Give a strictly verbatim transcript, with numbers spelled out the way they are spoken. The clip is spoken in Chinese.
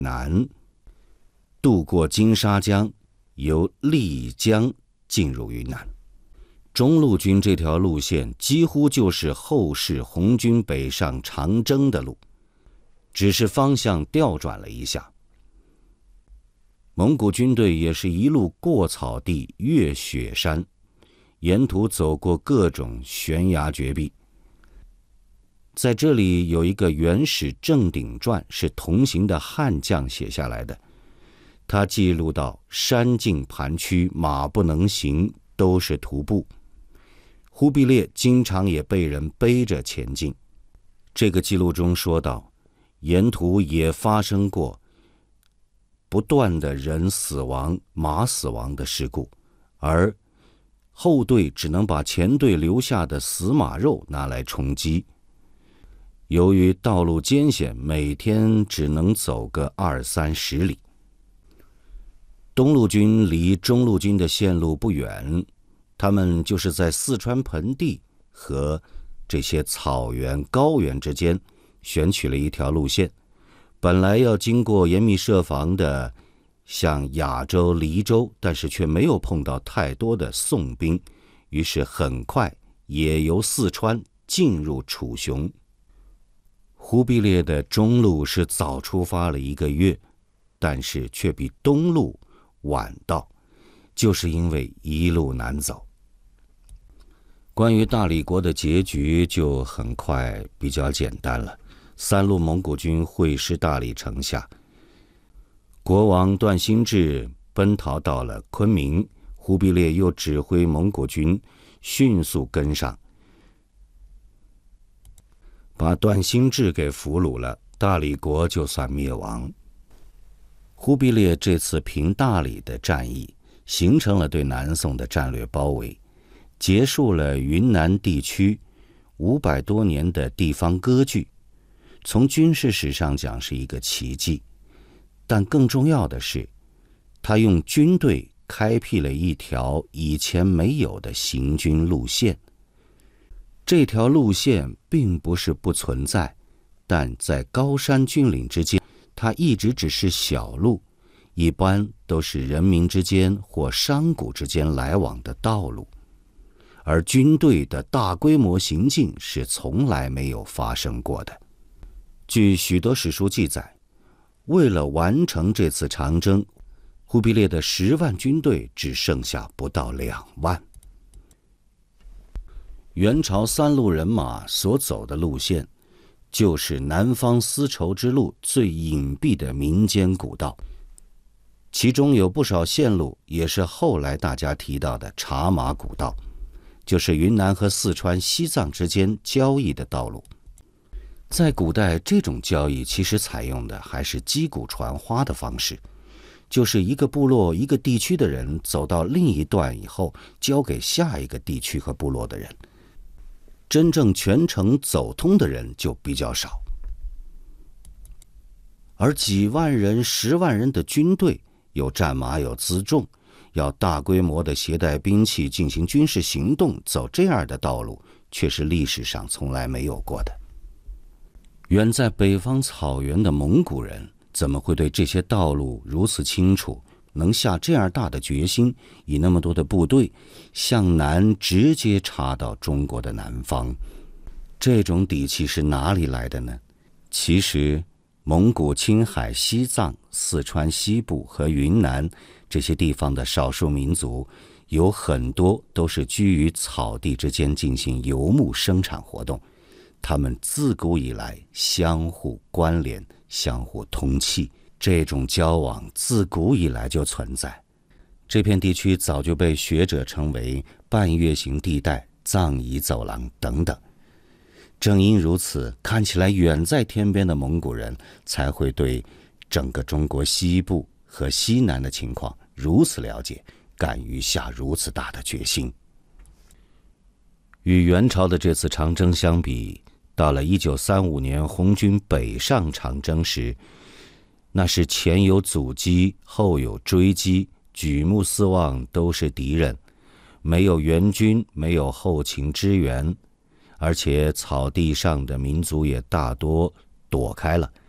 南，渡过金沙江，由丽江进入云南。中路军这条路线几乎就是后世红军北上长征的路，只是方向调转了一下。蒙古军队也是一路过草地，越雪山，沿途走过各种悬崖绝壁。在这里有一个元史正鼎传，是同行的汉将写下来的，他记录到山径盘曲，马不能行，都是徒步。忽必烈经常也被人背着前进。这个记录中说到，沿途也发生过不断的人死亡、马死亡的事故，而后队只能把前队留下的死马肉拿来充饥。由于道路艰险，每天只能走个二三十里。东路军离中路军的线路不远，他们就是在四川盆地和这些草原、高原之间选取了一条路线，本来要经过严密设防的像雅州、黎州，但是却没有碰到太多的宋兵，于是很快也由四川进入楚雄。忽必烈的中路是早出发了一个月，但是却比东路晚到，就是因为一路难走。关于大理国的结局就很快比较简单了，三路蒙古军会师大理城下，国王段兴智奔逃到了昆明，忽必烈又指挥蒙古军迅速跟上，把段兴智给俘虏了，大理国就算灭亡。忽必烈这次平大理的战役，形成了对南宋的战略包围，结束了云南地区五百多年的地方割据。从军事史上讲是一个奇迹，但更重要的是，他用军队开辟了一条以前没有的行军路线。这条路线并不是不存在，但在高山峻岭之间，它一直只是小路，一般都是人民之间或商贾之间来往的道路，而军队的大规模行进是从来没有发生过的。据许多史书记载，为了完成这次长征，忽必烈的十万军队只剩下不到两万。元朝三路人马所走的路线，就是南方丝绸之路最隐蔽的民间古道，其中有不少线路也是后来大家提到的茶马古道，就是云南和四川、西藏之间交易的道路。在古代，这种交易其实采用的还是击鼓传花的方式，就是一个部落、一个地区的人走到另一段以后，交给下一个地区和部落的人。真正全程走通的人就比较少，而几万人、十万人的军队，有战马，有辎重，要大规模的携带兵器进行军事行动，走这样的道路，却是历史上从来没有过的。远在北方草原的蒙古人，怎么会对这些道路如此清楚，能下这样大的决心，以那么多的部队向南直接插到中国的南方？这种底气是哪里来的呢？其实蒙古、青海、西藏、四川西部和云南这些地方的少数民族，有很多都是居于草地之间进行游牧生产活动，他们自古以来相互关联、相互通气，这种交往自古以来就存在。这片地区早就被学者称为半月形地带、藏夷走廊等等。正因如此，看起来远在天边的蒙古人才会对整个中国西部和西南的情况如此了解，敢于下如此大的决心。与元朝的这次长征相比，到了一九三五年红军北上长征时，那是前有阻击，后有追击，举目四望都是敌人，没有援军，没有后勤支援，而且草地上的民族也大多躲开了，